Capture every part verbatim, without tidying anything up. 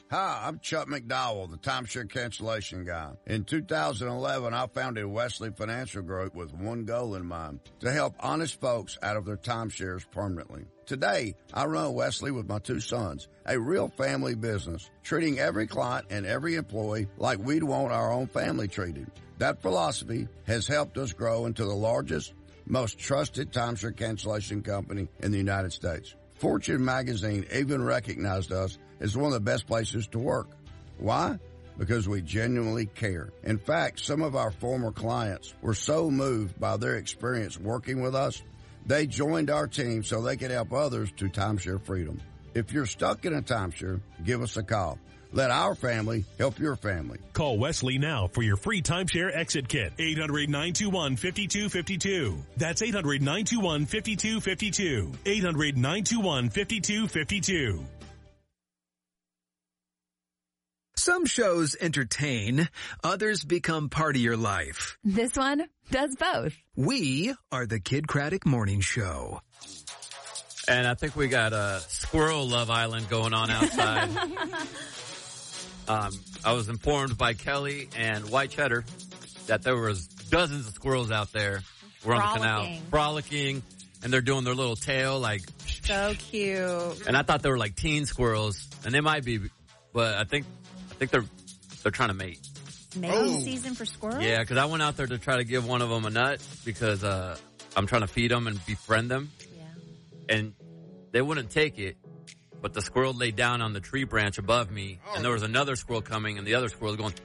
Hi, I'm Chuck McDowell, the timeshare cancellation guy. In two thousand eleven, I founded Wesley Financial Group with one goal in mind, to help honest folks out of their timeshares permanently. Today, I run Wesley with my two sons, a real family business, treating every client and every employee like we'd want our own family treated. That philosophy has helped us grow into the largest, most trusted timeshare cancellation company in the United States. Fortune magazine even recognized us as one of the best places to work. Why? Because we genuinely care. In fact, some of our former clients were so moved by their experience working with us, they joined our team so they could help others to timeshare freedom. If you're stuck in a timeshare, give us a call. Let our family help your family. Call Wesley now for your free timeshare exit kit. eight hundred, nine two one, five two five two. That's eight hundred, nine two one, five two five two. eight hundred, nine two one, five two five two. Some shows entertain, others become part of your life. This one does both. We are the Kid Craddock Morning Show. And I think we got a squirrel Love Island going on outside. um, I was informed by Kelly and White Cheddar that there was dozens of squirrels out there. We're on the canal frolicking, and they're doing their little tail like. So cute. And I thought they were like teen squirrels, and they might be, but I think I think they're they're trying to mate. Mating oh. season for squirrels? Yeah, because I went out there to try to give one of them a nut because uh, I'm trying to feed them and befriend them. Yeah. And they wouldn't take it, but the squirrel laid down on the tree branch above me, oh. and there was another squirrel coming, and the other squirrel was going.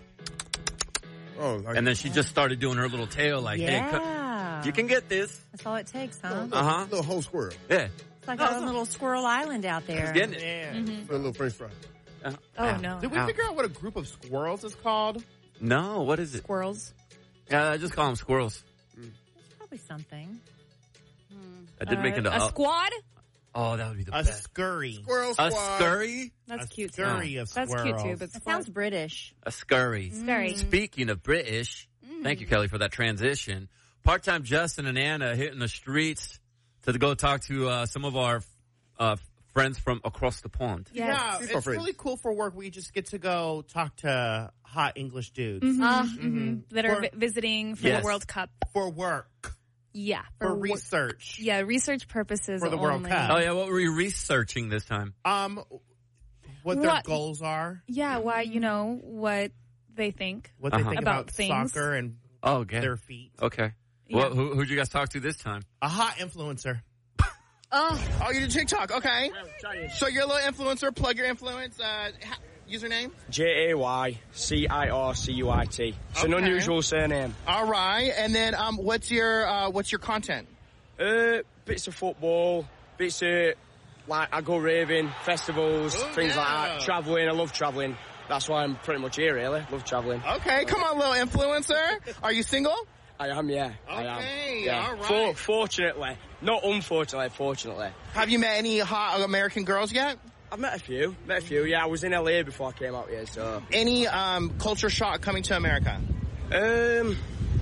Oh, like, and then she just started doing her little tail like, yeah. hey, you can get this. That's all it takes, huh? Uh huh. Little whole squirrel. Yeah. It's like oh, a little squirrel island out there. Getting it. Yeah. Mm-hmm. For a little French fry. Uh, oh, ow. no. Did we ow. figure out what a group of squirrels is called? No, what is it? Squirrels. Yeah, I just call them squirrels. Mm. It's probably something. Hmm. I did uh, make it a, a squad? Oh, that would be the a best. A scurry. Squirrel squad. A scurry? That's a cute. Scurry too. of That's squirrels. cute too, but that sounds British. A scurry. Scurry. Speaking of British, mm. thank you, Kelly, for that transition. Part-time Justin and Anna hitting the streets to go talk to uh, some of our uh, friends from across the pond. Yes. Yeah, it's, it's really cool for work. We just get to go talk to hot English dudes. Mm-hmm. Uh, mm-hmm. That are for, vi- visiting for yes. the World Cup. For work. Yeah. For, for research. Yeah, research purposes for the only. World Cup. Oh, yeah, what were you researching this time? Um, what, what their goals are. Yeah, why, you know, what they think. What they uh-huh. think about, about things. soccer and oh, okay. their feet. Okay. Yeah. Well, who, who'd you guys talk to this time? A hot influencer. Oh. Oh, you did TikTok. Okay. So you're a little influencer. Plug your influence. Uh, ha- username? J A Y C I R C U I T. It's okay. an unusual surname. All right. And then um, what's your uh, what's your content? Uh, bits of football, bits of, like, I go raving, festivals, Ooh, things yeah. like that. Travelling, I love travelling. That's why I'm pretty much here, really. Love travelling. Okay, come on, little influencer. Are you single? I am, yeah. Okay, I am. Yeah. all right. For, fortunately. Not unfortunately, fortunately. Have you met any hot American girls yet? I've met a few. Met a few, yeah. I was in L A before I came out here, so. Any um, culture shock coming to America? Um...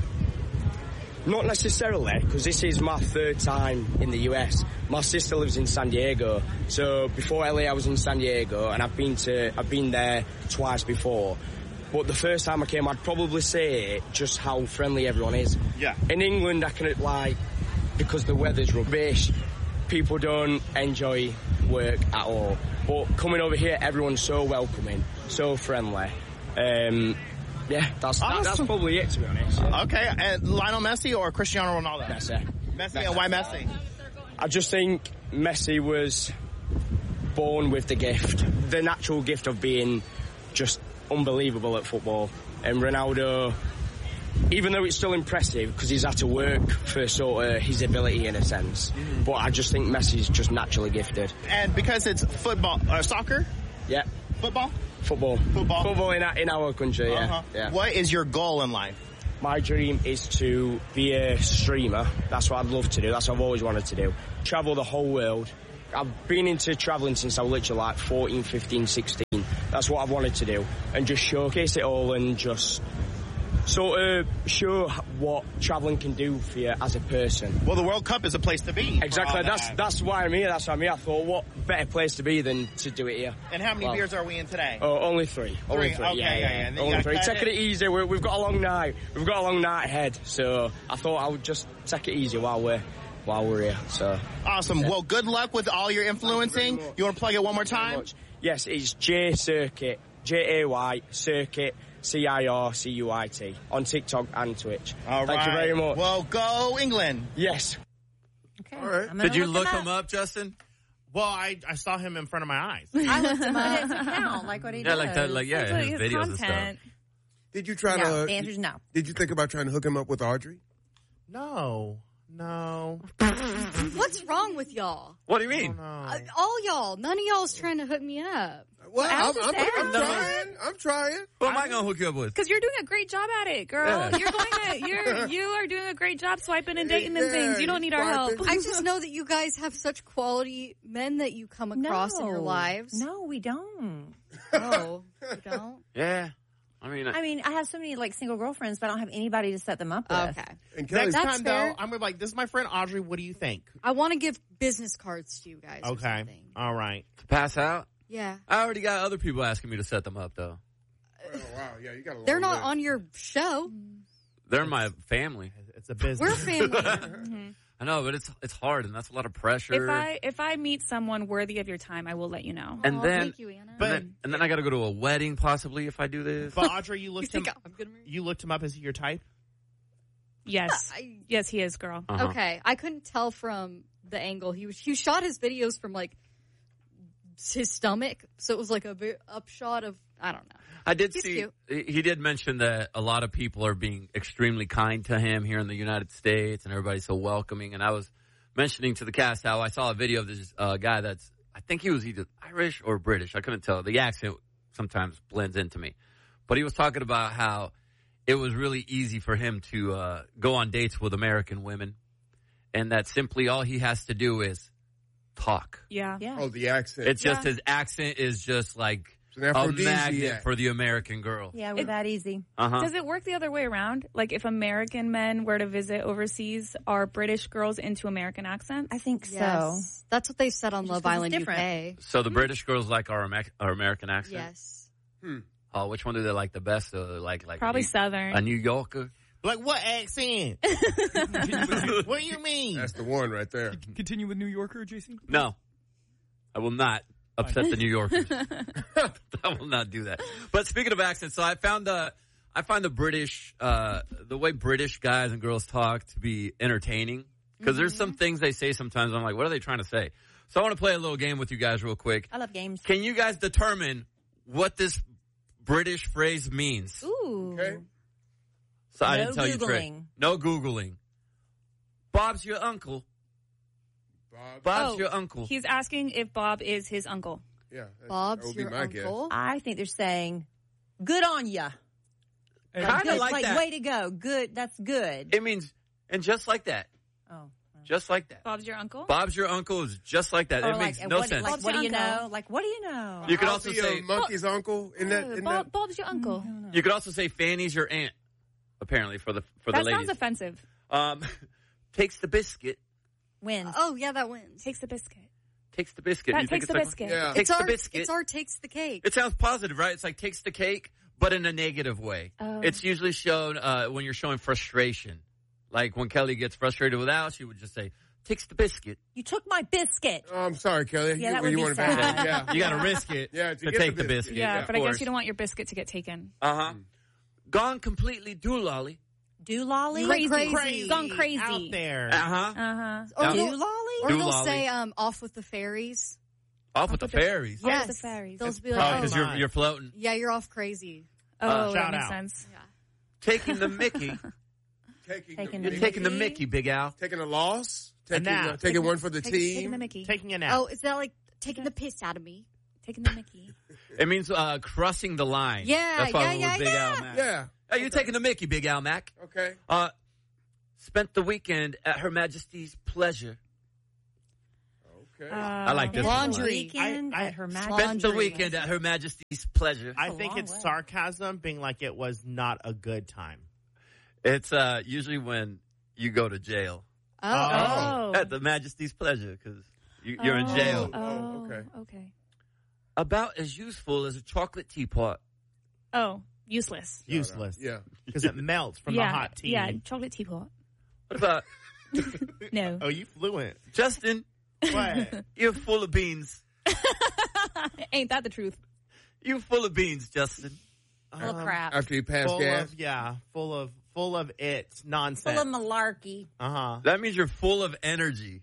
Not necessarily, because this is my third time in the U S. My sister lives in San Diego, so before L A I was in San Diego, and I've been to I've been there twice before. But the first time I came, I'd probably say just how friendly everyone is. Yeah. In England, I can like because the weather's rubbish, people don't enjoy work at all. But coming over here, everyone's so welcoming, so friendly. Um, Yeah, that's awesome. that, that's probably it, to be honest. Yeah. Okay, and Lionel Messi or Cristiano Ronaldo? Messi. Messi, Messi. and why Messi? I just think Messi was born with the gift, the natural gift of being just unbelievable at football. And Ronaldo, even though it's still impressive because he's had to work for sort of his ability in a sense, mm-hmm. but I just think Messi's just naturally gifted. And because it's football, uh, soccer? Yeah. Football? Football. Football. Football in our, in our country, yeah. Uh-huh. yeah. What is your goal in life? My dream is to be a streamer. That's what I'd love to do. That's what I've always wanted to do. Travel the whole world. I've been into travelling since I was literally like fourteen, fifteen, sixteen. That's what I've wanted to do. And just showcase it all and just sort of show what travelling can do for you as a person. Well, the World Cup is a place to be. Exactly. That's that. that's why I'm here. That's why I'm here. I thought, what better place to be than to do it here? And how many well, beers are we in today? Oh, only three. Three. Only three. Okay, yeah, yeah, yeah. yeah. And then you Only gotta three. cut Taking it. it easy. We're, we've got a long night. We've got a long night ahead. So I thought I would just take it easy while we're while we're here. So awesome. Well, good luck with all your influencing. You want to plug it one more time? Yes, it's J Circuit, J A Y Circuit. C I R C U I T on TikTok and Twitch. All Thank right. you very much. Well, go England. Yes. Okay. All right. Did you look him up, Justin? Well, I, I saw him in front of my eyes. I looked him up. It doesn't count like what he Yeah, does. like that. Like yeah, It's like his his videos and stuff. content. Did you try No, to? the answer's no. Did you think about trying to hook him up with Audrey? No, no. What's wrong with y'all? What do you mean? No. Uh, all y'all. None of y'all's trying to hook me up. Well, I'm, just I'm, I'm, asked. trying. I'm trying. Who am I gonna hook you up with? Because you're doing a great job at it, girl. Yeah. You're going to, you're, you are doing a great job swiping and dating Yeah, and things. You don't need our help. swiping. I just know that you guys have such quality men that you come across no. in your lives. No, we don't. Oh, you don't? Yeah, I mean, I mean, I have so many like single girlfriends, but I don't have anybody to set them up with. Okay. And Kelly's Next That's time, fair. though, I'm gonna be like, this is my friend Audrey. What do you think? I want to give business cards to you guys. or Okay. something. All right. to pass out. Yeah. I already got other people asking me to set them up, though. Oh, wow. Yeah, you got a long They're not list. on your show. They're my family. It's a business. We're family. Mhm. I know, but it's it's hard, and that's a lot of pressure. If I if I meet someone worthy of your time, I will let you know. And Aw, then- thank you, Anna. and, then, and then I got to go to a wedding, possibly, if I do this. But Audrey, you you looked him. think I'm gonna? You looked him up. Is he your type? Yes, I, yes, he is, girl. Uh-huh. Okay, I couldn't tell from the angle. He was he shot his videos from like his stomach, so it was like a big upshot of I don't know. I did He's see, cute. he he did mention that a lot of people are being extremely kind to him here in the United States, and everybody's so welcoming. And I was mentioning to the cast how I saw a video of this uh, guy that's, I think he was either Irish or British. I couldn't tell. The accent sometimes blends into me. But he was talking about how it was really easy for him to uh, go on dates with American women, and that simply all he has to do is talk. Yeah. Yeah. Oh, the accent. It's just Yeah. his accent is just like It's an a aphrodisiac. magnet for the American girl. Yeah, we're It- that easy. Uh-huh. Does it work the other way around? Like if American men were to visit overseas, are British girls into American accents? I think so. Yes. That's what they said on Just Love 'cause it's Island different. U K. So the British girls like our, Amer- our American accent? Yes. Oh, which one do they like the best? Uh, like like Probably a New, Southern. a New Yorker? Like what accent? What do you mean? That's the one right there. Continue with New Yorker, J C? No. I will not upset the New Yorkers. I will not do that. But speaking of accents, so I found the I find the British uh, the way British guys and girls talk to be entertaining because there's some things they say sometimes I'm like, what are they trying to say? So I want to play a little game with you guys real quick. I love games. Can you guys determine what this British phrase means? Ooh. Okay. So I No didn't tell you, Trey. Googling. No Googling. Bob's your uncle. Bob. Bob's Oh, your uncle. He's asking if Bob is his uncle. Yeah. that's- that Bob's would be your my guess. uncle. I think they're saying, "Good on ya." Kind Good, of like, that. way to go. Good. That's good. It means, and just like that. Oh. Just like that. Bob's your uncle? Bob's your uncle is just like that. Or it like, makes uh, no what, sense. Like, Bob's what do your you uncle. know? Like, what do you know? You could I'll also be say a monkey's uncle in that. Oh, In Bob, that. Bob's your uncle. you could also say Fanny's your aunt. Apparently for the for That the ladies. sounds offensive. um, takes the biscuit. Wins. Oh yeah, that wins. Takes the biscuit. Takes the biscuit. That You think takes it's the like- biscuit. Yeah. Takes it's the our, biscuit. It's our takes the cake. It sounds positive, right? It's like takes the cake, but in a negative way. Oh. It's usually shown uh, when you're showing frustration. Like when Kelly gets frustrated with Al, she would just say, takes the biscuit. You took my biscuit. Oh, I'm sorry, Kelly. Yeah, you, that would you be want sad. to Yeah. You got to risk it Yeah, to to get take the the biscuit. biscuit. Yeah, of but I guess course. you don't want your biscuit to get taken. Uh-huh. Gone completely doolally. Do lolly? Crazy. Crazy. Crazy. Gone crazy. Out there. Uh-huh. Uh-huh. Or Now- they'll, Do lolly? or Do they'll lolly. say um, off with the fairies. Off with the fairies. Off with Yes. the fairies. They'll be Oh, like, because oh, you're, you're floating. yeah, you're off crazy. Oh, Uh, that shout makes out. sense. Yeah. Taking the Mickey. Taking, Taking the, You're the taking the Mickey, Big Al. taking a loss. Taking, nap. uh, taking one for the Take- team. Taking the Mickey. Taking a nap. Oh, is that like taking the piss out of me? Taking the Mickey. It means uh, crossing the line. Yeah, That's why yeah, we're with yeah, Big yeah. Al Mac. Yeah. Hey, you're taking the Mickey, Big Al Mac. Okay. Uh, spent the weekend at Her Majesty's pleasure. Okay. Uh, I like this Laundry. Weekend I- I- at Her one. Majesty's. Spent the weekend at Her Majesty's pleasure. I a think long it's way. sarcasm, being like it was not a good time. It's uh, usually when you go to jail Oh. Oh. at the Majesty's pleasure because you, you're in jail. Oh, Oh, okay. okay. About as useful as a chocolate teapot. Oh, useless. Useless. Yeah. Because it melts from yeah, the hot tea. yeah, chocolate teapot. What about No. Oh, you fluent. Justin? What? You're full of beans. Ain't that the truth? You're full of beans, Justin. Full of crap. After you pass full gas. of, yeah, full of, full of it nonsense. Full of malarkey. uh-huh. That means you're full of energy.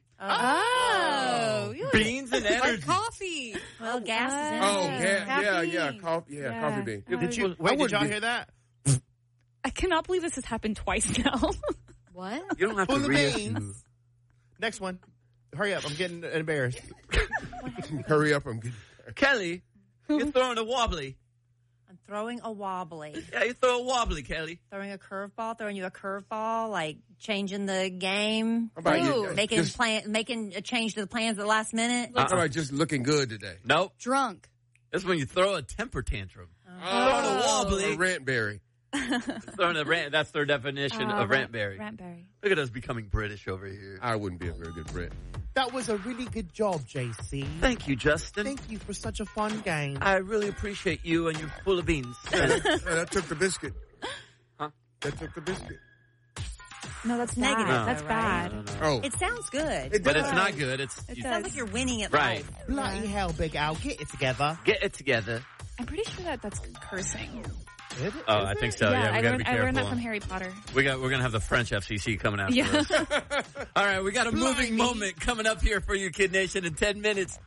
Oh. You Beans and energy. like coffee. Well, gas is in Oh, it. yeah, yeah, yeah. Caffeine. Coffee, yeah, Yeah. coffee bean. Uh, Did you, I wait, did wouldn't y'all be- hear that? I cannot believe this has happened twice now. What? You don't have Full to of reissue. beans. Next one. Hurry up. I'm getting embarrassed. Hurry up. I'm getting. Kelly, you're throwing a wobbly. I'm throwing a wobbly. Yeah, you throw a wobbly, Kelly. Throwing a curveball, throwing you a curveball, like changing the game. How about you? Ooh. Making Just, plan, making a change to the plans at the last minute. how about just looking good today? Nope. Drunk. That's when you throw a temper tantrum. Oh, Throwing a wobbly. a rantberry. Throwing a rant. That's their definition Uh, of rant- rantberry. Rantberry. Look at us becoming British over here. I wouldn't be a very good Brit. That was a really good job, J C. Thank you, Justin. Thank you for such a fun game. I really appreciate you and you're full of beans. Yeah, that, that took the biscuit. Huh? That took the biscuit. No, that's Negative, bad. That's though, bad. No, no, no. Oh, It sounds good. It But does. it's not good. It's It you- does. Sounds like you're winning at Right. life. Bloody hell, Big Al. Get it together. Get it together. I'm pretty sure that that's cursing. Is it? Oh, Is I it? think so. Yeah, I we gotta learned, be I learned that careful. from Harry Potter. We got. We're gonna have the French F C C coming after Yeah. us. All right, we got a moving moment coming up here for you, Kid Nation, in ten minutes.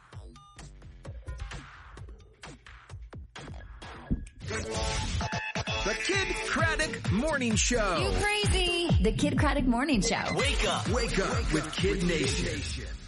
The Kid Craddock Morning Show. You crazy. The Kid Craddock Morning Show. Wake up. Wake up with Kid Nation.